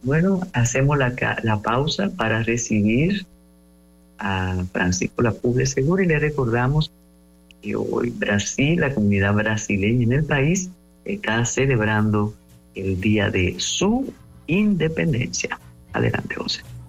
Bueno, hacemos la pausa para recibir a Francisco Lapuble Segura y le recordamos que hoy Brasil, la comunidad brasileña en el país, está celebrando el día de su independencia. Adelante, José.